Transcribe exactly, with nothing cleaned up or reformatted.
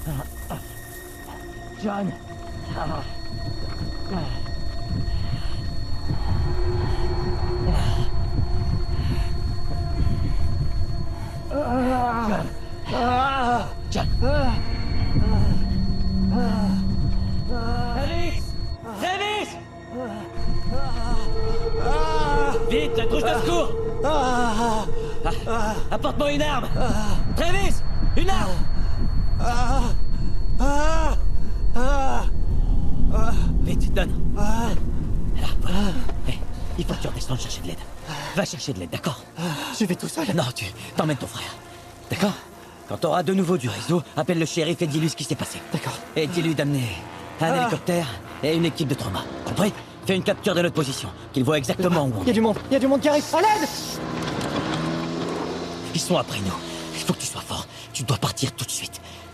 John. John. John. Travis! Travis! Vite, la trousse de secours! Ah, apporte-moi une arme! Travis! Une arme! Vite, donne! Là, voilà. Hey, il faut que tu redescendes chercher de l'aide. Va chercher de l'aide, d'accord? Je vais tout seul. Non, tu t'emmènes ton frère. D'accord? Quand t'auras de nouveau du réseau, appelle le shérif et dis-lui ce qui s'est passé. D'accord. Et dis-lui d'amener un Ah. hélicoptère et une équipe de trauma. Compris? Fais une capture de notre position, qu'il voit exactement où on Il y a est. du monde, il y a du monde qui arrive. À l'aide! Ils sont après nous. Il faut que tu sois fort. Tu dois partir tout de suite.